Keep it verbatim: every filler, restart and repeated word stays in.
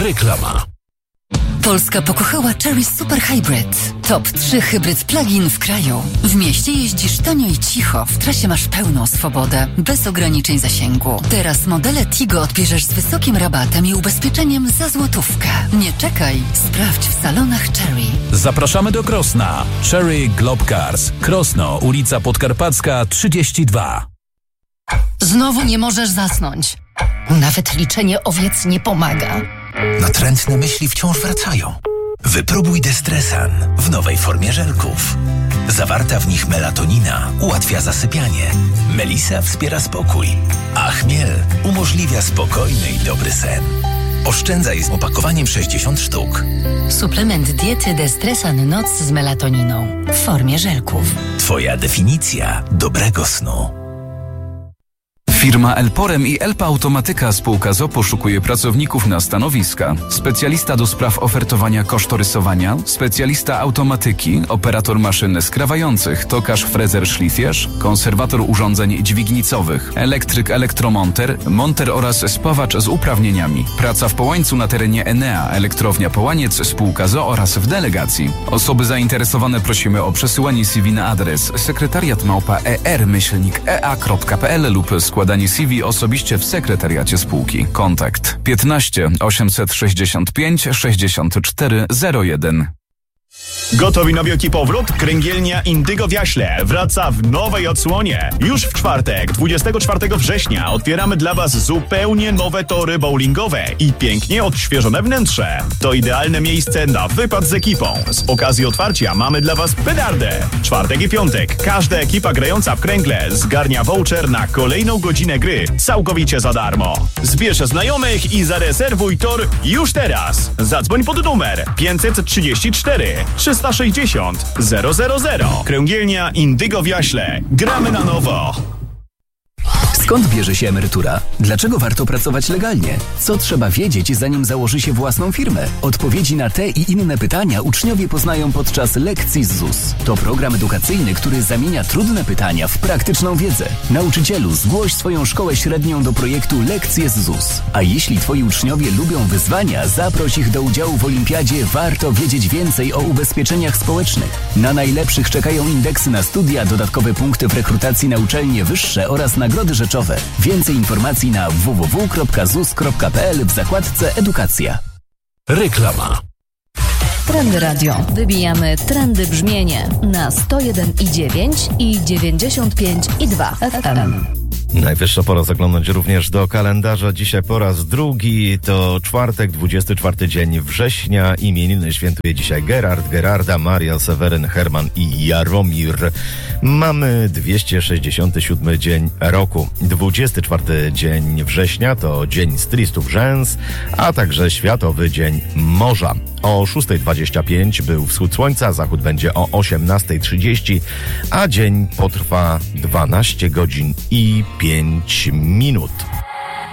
Reklama. Polska pokochała Chery Super Hybrid. Top trzy hybryd plug-in w kraju. W mieście jeździsz tanio i cicho, w trasie masz pełną swobodę, bez ograniczeń zasięgu. Teraz modele Tigo odbierzesz z wysokim rabatem i ubezpieczeniem za złotówkę. Nie czekaj, sprawdź w salonach Chery. Zapraszamy do Krosna. Chery Globe Cars. Krosno, ulica Podkarpacka trzydzieści dwa. Znowu nie możesz zasnąć. Nawet liczenie owiec nie pomaga. Natrętne myśli wciąż wracają. Wypróbuj Destresan w nowej formie żelków. Zawarta w nich melatonina ułatwia zasypianie. Melisa wspiera spokój, a chmiel umożliwia spokojny i dobry sen. Oszczędzaj z opakowaniem sześćdziesiąt sztuk. Suplement diety Destresan Noc z melatoniną w formie żelków. Twoja definicja dobrego snu. Firma Elporem i Elpa Automatyka spółka z o o poszukuje pracowników na stanowiska. Specjalista do spraw ofertowania kosztorysowania, specjalista automatyki, operator maszyn skrawających, tokarz frezer szlifierz, konserwator urządzeń dźwignicowych, elektryk elektromonter, monter oraz spawacz z uprawnieniami. Praca w Połańcu na terenie Enea, elektrownia Połaniec, spółka z o o oraz w delegacji. Osoby zainteresowane prosimy o przesyłanie C V na adres sekretariat małpa er myślnik e a kropka p l lub składanie C V osobiście w sekretariacie spółki. Kontakt piętnaście osiemset sześćdziesiąt pięć sześćdziesiąt cztery zero jeden. Gotowi na wielki powrót? Kręgielnia Indygo w Jaśle wraca w nowej odsłonie. Już w czwartek, dwudziestego czwartego września, otwieramy dla Was zupełnie nowe tory bowlingowe i pięknie odświeżone wnętrze. To idealne miejsce na wypad z ekipą. Z okazji otwarcia mamy dla Was petardę. Czwartek i piątek. Każda ekipa grająca w kręgle zgarnia voucher na kolejną godzinę gry całkowicie za darmo. Zbierz znajomych i zarezerwuj tor już teraz. Zadzwoń pod numer pięćset trzydzieści cztery trzysta sześćdziesiąt zero zero zero. Kręgielnia Indygo w Jaśle. Gramy na nowo. Skąd bierze się emerytura? Dlaczego warto pracować legalnie? Co trzeba wiedzieć, zanim założy się własną firmę? Odpowiedzi na te i inne pytania uczniowie poznają podczas lekcji z Z U S. To program edukacyjny, który zamienia trudne pytania w praktyczną wiedzę. Nauczycielu, zgłoś swoją szkołę średnią do projektu Lekcje z Z U S. A jeśli twoi uczniowie lubią wyzwania, zaproś ich do udziału w olimpiadzie Warto wiedzieć więcej o ubezpieczeniach społecznych. Na najlepszych czekają indeksy na studia, dodatkowe punkty w rekrutacji na uczelnie wyższe oraz nagrody rzeczowe. Więcej informacji na w w w kropka z u s kropka p l w zakładce Edukacja. Reklama. Trendy Radio. Wybijamy trendy brzmienie na sto jeden i dziewięć i dziewięćdziesiąt pięć i dwa F M. Najwyższa pora zaglądać również do kalendarza. Dzisiaj po raz drugi to czwartek, dwudziesty czwarty dzień września. Imieniny świętuje dzisiaj Gerard, Gerarda, Maria, Seweryn, Herman i Jaromir. Mamy dwieście sześćdziesiąty siódmy dzień roku. dwudziesty czwarty dzień września to Dzień Stylistów Rzęs, a także Światowy Dzień Morza. O szósta dwadzieścia pięć był wschód słońca, zachód będzie o osiemnasta trzydzieści, a dzień potrwa dwanaście godzin i pięć minut.